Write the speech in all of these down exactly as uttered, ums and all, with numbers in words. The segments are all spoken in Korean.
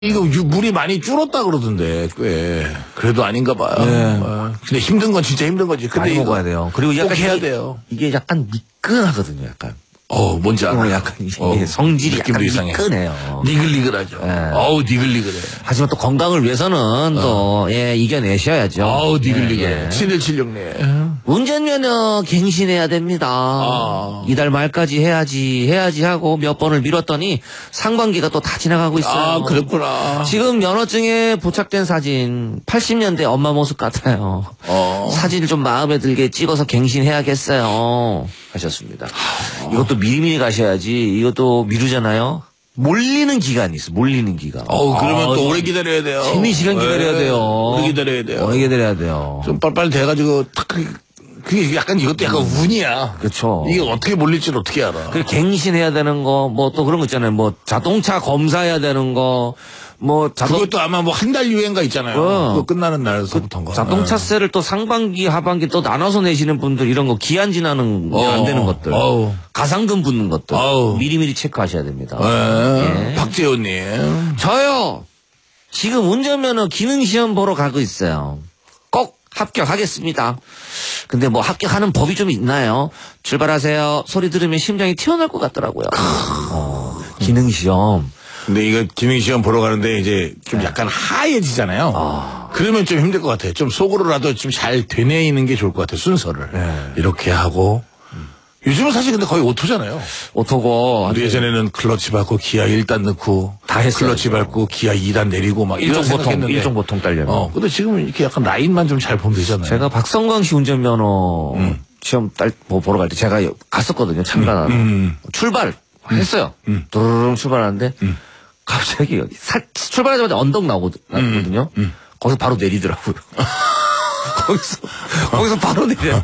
이거 유- 물이 많이 줄었다 그러던데 꽤 그래도 아닌가 봐요. 네. 어. 근데 힘든 건 진짜 힘든 거지. 근데 많이 이거 먹어야 돼요. 그리고 약간 꼭 해야 이게- 돼요. 이게 약간 미끈하거든요, 약간. 어 뭔지 알아. 어, 약간 이게 어, 성질이 약간 느낌도 이상해. 미끈해요. 니글니글하죠. 네. 어우 니글니글해. 하지만 또 건강을 위해서는 또, 예, 이겨내셔야죠. 어우 니글니글해. 예, 예. 칠일칠육네. 운전면허 갱신해야 됩니다. 아. 이달 말까지 해야지, 해야지 하고 몇 번을 미뤘더니 상반기가 또 다 지나가고 있어요. 아 그랬구나. 지금 면허증에 부착된 사진 팔십 년대 엄마 모습 같아요. 어. 사진을 좀 마음에 들게 찍어서 갱신해야겠어요. 하셨습니다. 이것도 미리미리 가셔야지. 이것도 미루잖아요. 몰리는 기간이 있어. 몰리는 기간. 어우 그러면 아, 또 오래 기다려야 돼요. 재미 시간 기다려야 네. 돼요. 오래 기다려야 돼요. 오래 기다려야 돼요. 좀 빨리빨리 돼가지고 탁 그게- 그게 약간 이것도 약간 운이야. 그렇죠. 이게 어떻게 몰릴지를 어떻게 알아. 그 갱신해야 되는 거, 뭐 또 그런 거 있잖아요. 뭐 자동차 검사해야 되는 거, 뭐 자동, 그것도 아마 뭐 한 달 유행가 있잖아요. 어. 그거 끝나는 날서부터인가. 자동차세를 또 상반기, 하반기 또 나눠서 내시는 분들 이런 거 기한 지나는 거 안 어. 되는 것들, 어우. 가상금 붙는 것들 어우. 미리미리 체크하셔야 됩니다. 네. 예. 박재호님. 저요. 지금 운전면허 기능시험 보러 가고 있어요. 꼭 합격하겠습니다. 근데 뭐 합격하는 법이 좀 있나요? 출발하세요. 소리 들으면 심장이 튀어나올 것 같더라고요. 어, 기능시험. 근데 이거 기능시험 보러 가는데 이제 좀 약간 하얘지잖아요. 그러면 좀 힘들 것 같아요. 좀 속으로라도 좀 잘 되뇌이는 게 좋을 것 같아요. 순서를. 이렇게 하고. 요즘은 사실 근데 거의 오토잖아요. 오토고. 우리 예전에는 클러치 밟고 기아 일 단 넣고 다 했어요. 클러치 밟고 기아 이 단 내리고 막 이런 일종 보통, 생각했는데. 일종 보통 따려면. 어, 근데 지금은 이렇게 약간 라인만 좀 잘 보면 되잖아요. 제가 박성광 씨 운전면허 시험 딸 뭐 보러 갈 때 제가 갔었거든요. 참가하러. 음. 출발 했어요. 두루룩 출발하는데 갑자기 여기 살 출발하자마자 언덕 나오거든요. 거기서 바로 내리더라고요. 거기서 거기서 바로 내려.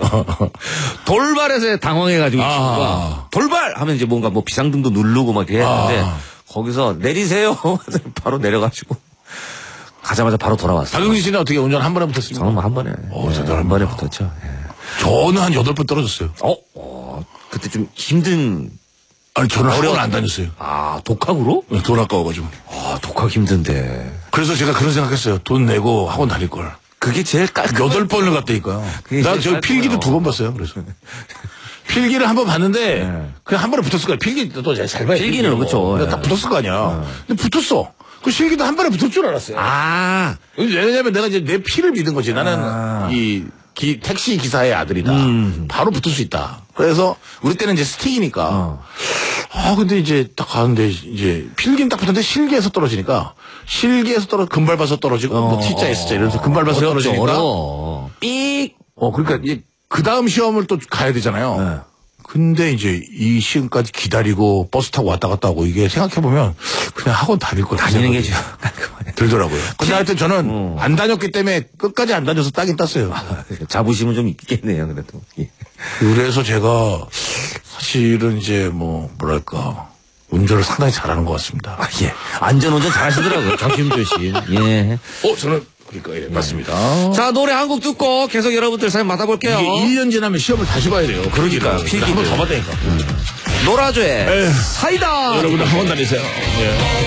돌발에서 당황해가지고 아. 친구가 돌발 하면 이제 뭔가 뭐 비상등도 누르고 막 이렇게 했는데 아. 거기서 내리세요. 바로 내려가지고 가자마자 바로 돌아왔어요. 박용진 씨는 어떻게 운전 한 번에 붙었습니까? 저는 뭐 한 번에 어, 예, 대단합니다. 한 번에 붙었죠. 예. 저는 한 여덟 번 떨어졌어요. 어, 어, 그때 좀 힘든. 아니, 저는 학원 어려웠- 안 다녔어요. 아, 독학으로? 돈 아까워가지고. 아, 독학 힘든데. 그래서 제가 그런 생각했어요. 돈 내고 학원 다닐 걸. 그게 제일 깔끔. 여덟 번을 갔다니까요. 그게 나 제일 저 필기도 깔끔해요. 두 번 봤어요. 그래서. 필기를 한 번 봤는데, 네. 그냥 한 번에 붙었을 거야. 필기도 잘 봐야 필기는 필기도. 그쵸. 근데 네. 다 붙었을 거 아니야. 근데 붙었어. 그 실기도 한 번에 붙을 줄 알았어요. 아, 왜냐면 내가 이제 내 피를 믿은 거지. 나는 아. 이 기- 택시 기사의 아들이다. 음. 바로 붙을 수 있다. 그래서 우리 때는 이제 스틱이니까. 어. 아 근데 이제 딱 가는데 이제 필기는 딱 붙었는데 실기에서 떨어지니까 실기에서 떨어 금발 봐서 떨어지고 뭐 T자 S자 이러면서 금발 봐서 어렵죠, 떨어지니까. 어려워. 삑! 어 그러니까 이제 그 다음 시험을 또 가야 되잖아요. 네. 근데 이제 이 시험까지 기다리고 버스 타고 왔다 갔다 하고 이게 생각해보면 그냥 학원 다닐 걸 다니는 게 생각이 좀 깔끔하네. 들더라고요. 근데 하여튼 저는 어. 안 다녔기 때문에 끝까지 안 다녀서 따긴 땄어요. 자부심은 좀 있겠네요, 그래도. 예. 그래서 제가 사실은 이제 뭐 뭐랄까 운전을 상당히 잘하는 것 같습니다. 아, 예. 안전운전 잘 하시더라고요. 조심조심. 예. 어 저는 그러니까 예, 맞습니다. 자, 노래 한 곡 듣고 계속 여러분들 사연 받아볼게요. 이게 일 년 지나면 시험을 다시 봐야 돼요. 그러니까요. 필기 한번 더 받아야니까. 노라조의 에휴. 사이다! 여러분들 학원 다니세요. 예.